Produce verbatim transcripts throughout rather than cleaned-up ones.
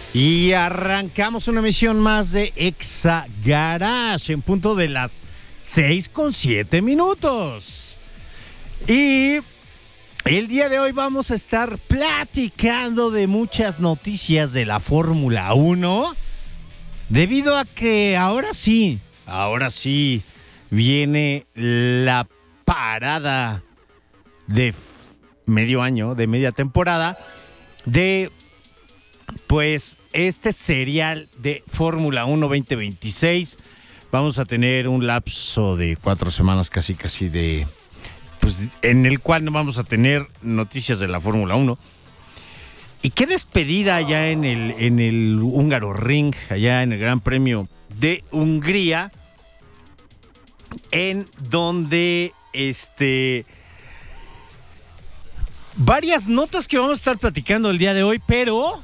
Y arrancamos una emisión más de Exa Garage en punto de las seis con siete minutos. Y el día de hoy vamos a estar platicando de muchas noticias de la Fórmula uno, debido a que ahora sí, ahora sí viene la parada de medio año, de media temporada, de pues este serial de Fórmula uno veinte veintiséis. Vamos a tener un lapso de cuatro semanas casi casi de pues en el cual no vamos a tener noticias de la Fórmula uno. Y qué despedida allá en el en el Húngaro Ring, allá en el Gran Premio de Hungría, en donde este varias notas que vamos a estar platicando el día de hoy, pero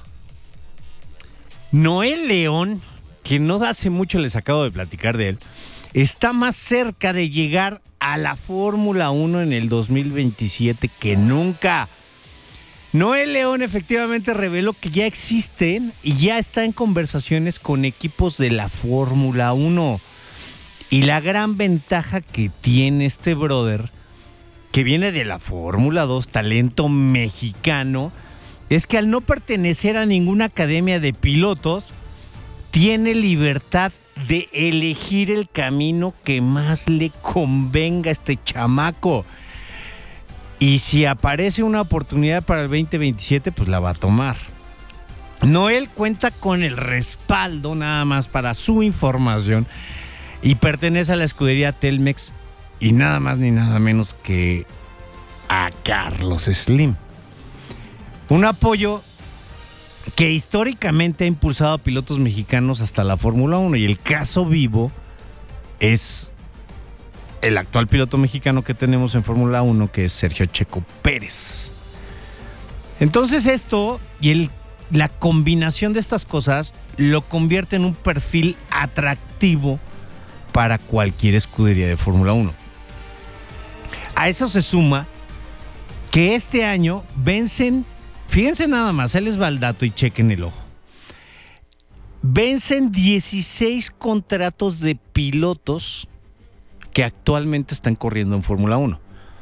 Noel León, que no hace mucho les acabo de platicar de él, está más cerca de llegar a la Fórmula uno en el dos mil veintisiete que nunca. Noel León efectivamente reveló que ya existen y ya está en conversaciones con equipos de la Fórmula uno. Y la gran ventaja que tiene este brother, que viene de la Fórmula dos, talento mexicano, es que al no pertenecer a ninguna academia de pilotos, tiene libertad de elegir el camino que más le convenga a este chamaco. Y si aparece una oportunidad para el veinte veintisiete, pues la va a tomar. Noel cuenta con el respaldo, nada más para su información, y pertenece a la escudería Telmex, y nada más ni nada menos que a Carlos Slim. Un apoyo que históricamente ha impulsado a pilotos mexicanos hasta la Fórmula uno, y el caso vivo es el actual piloto mexicano que tenemos en Fórmula uno, que es Sergio Checo Pérez. Entonces esto y el, la combinación de estas cosas lo convierte en un perfil atractivo para cualquier escudería de Fórmula uno. A eso se suma que este año vencen, fíjense nada más, él les va el dato y chequen el ojo. Vencen dieciséis contratos de pilotos que actualmente están corriendo en Fórmula uno.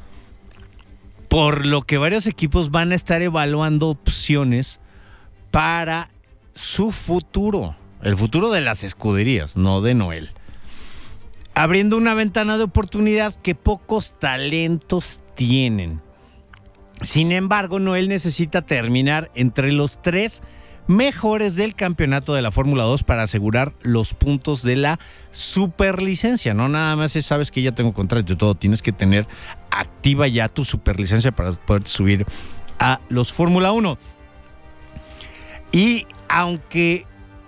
Por lo que varios equipos van a estar evaluando opciones para su futuro, el futuro de las escuderías, no de Noel, abriendo una ventana de oportunidad que pocos talentos tienen. Sin embargo, Noel necesita terminar entre los tres mejores del campeonato de la Fórmula dos para asegurar los puntos de la superlicencia. No nada más es, sabes que ya tengo contrato y todo, tienes que tener activa ya tu superlicencia para poder subir a los Fórmula uno. Y aunque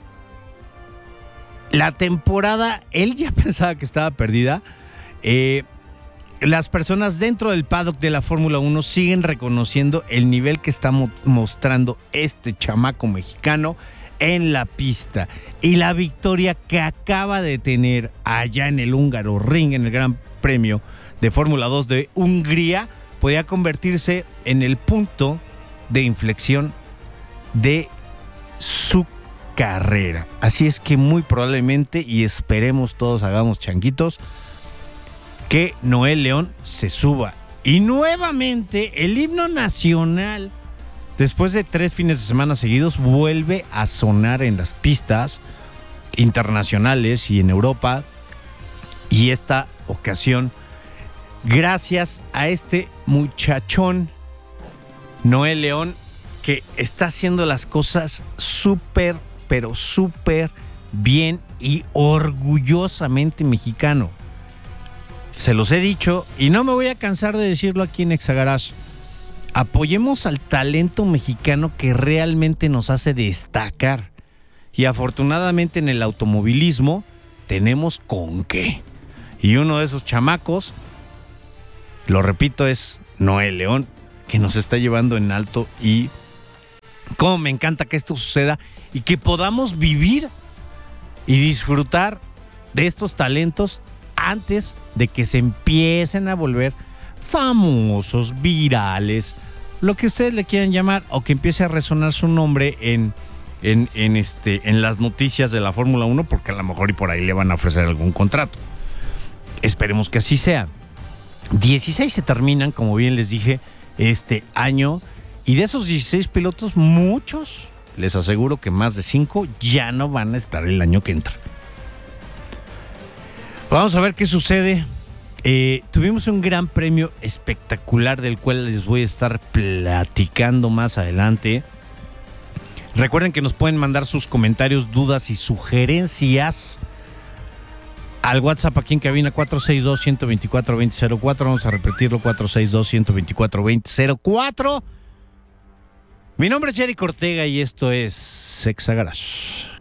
la temporada, él ya pensaba que estaba perdida, eh, las personas dentro del paddock de la Fórmula uno siguen reconociendo el nivel que está mo- mostrando este chamaco mexicano en la pista. Y la victoria que acaba de tener allá en el Húngaro Ring, en el Gran Premio de Fórmula dos de Hungría, podía convertirse en el punto de inflexión de su carrera. Así es que muy probablemente, y esperemos todos hagamos changuitos, que Noel León se suba. Y nuevamente el himno nacional, después de tres fines de semana seguidos, vuelve a sonar en las pistas internacionales y en Europa. Y esta ocasión, gracias a este muchachón Noel León, que está haciendo las cosas súper, pero súper bien y orgullosamente mexicano. Se los he dicho y no me voy a cansar de decirlo aquí en Exa Garage. Apoyemos al talento mexicano que realmente nos hace destacar. Y afortunadamente en el automovilismo tenemos con qué. Y uno de esos chamacos, lo repito, es Noel León, que nos está llevando en alto. Y cómo me encanta que esto suceda y que podamos vivir y disfrutar de estos talentos antes de que se empiecen a volver famosos, virales, lo que ustedes le quieran llamar, o que empiece a resonar su nombre en en, en, este, en las noticias de la Fórmula uno, porque a lo mejor y por ahí le van a ofrecer algún contrato. Esperemos que así sea. dieciséis se terminan, como bien les dije, este año, y de esos dieciséis pilotos, muchos, les aseguro que más de cinco ya no van a estar el año que entra. Vamos a ver qué sucede. Eh, tuvimos un gran premio espectacular del cual les voy a estar platicando más adelante. Recuerden que nos pueden mandar sus comentarios, dudas y sugerencias al WhatsApp aquí en cabina cuatro seis dos, uno dos cuatro, dos cero cero cuatro. Vamos a repetirlo, cuatro seis dos, uno dos cuatro, dos cero cero cuatro. Mi nombre es Jerry Ortega y esto es Sexa Garage.